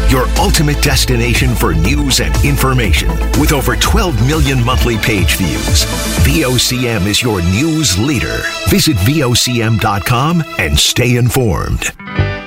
your ultimate destination for news and information. With over 12 million monthly page views, VOCM is your news leader. Visit VOCM.com and stay informed.